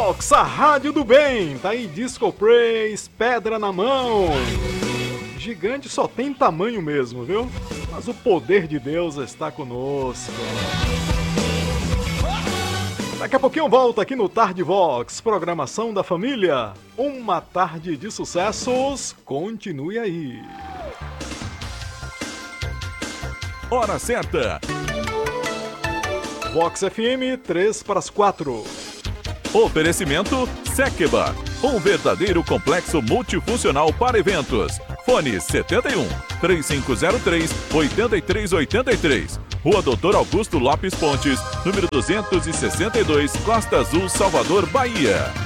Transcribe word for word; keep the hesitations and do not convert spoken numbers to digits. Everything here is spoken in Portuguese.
Vox, a rádio do bem. Tá aí Disco Praise, Pedra na Mão. Gigante só tem tamanho mesmo, viu? Mas o poder de Deus está conosco. Daqui a pouquinho volta aqui no Tarde Vox, programação da família. Uma tarde de sucessos. Continue aí. Hora certa. Vox F M, três para as quatro. Oferecimento Sekeba, um verdadeiro complexo multifuncional para eventos. Fone setenta e um, três cinco zero três, oito três oito três. Rua Doutor Augusto Lopes Pontes, número duzentos e sessenta e dois, Costa Azul, Salvador, Bahia.